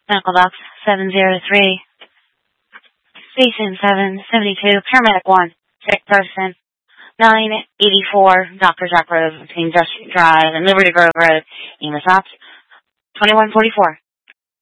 Medical Box 703, Station 772, Paramedic 1, sick person, 984 Dr. Jack Road between Dust Drive and Liberty Grove Road, EMS Ops 2144.